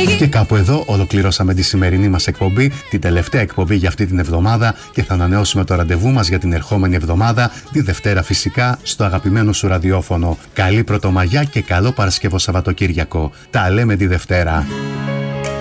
Και κάπου εδώ ολοκληρώσαμε τη σημερινή μας εκπομπή, την τελευταία εκπομπή για αυτή την εβδομάδα, και θα ανανεώσουμε το ραντεβού μας για την ερχόμενη εβδομάδα, τη Δευτέρα φυσικά, στο αγαπημένο σου ραδιόφωνο. Καλή Πρωτομαγιά και καλό Παρασκευό Σαββατοκύριακο. Τα λέμε τη Δευτέρα.